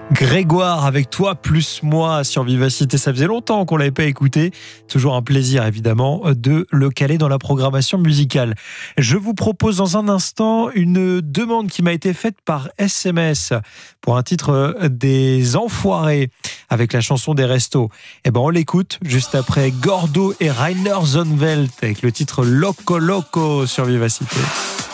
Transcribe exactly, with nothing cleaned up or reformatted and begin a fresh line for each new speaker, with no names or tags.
Grégoire avec toi plus moi sur Vivacité, ça faisait longtemps qu'on l'avait pas écouté. Toujours un plaisir évidemment de le caler dans la programmation musicale. Je vous propose dans un instant une demande qui m'a été faite par S M S pour un titre des Enfoirés avec la chanson des Restos. Et ben on l'écoute juste après Gordo et Rainer Zonneveld avec le titre Loco Loco sur Vivacité.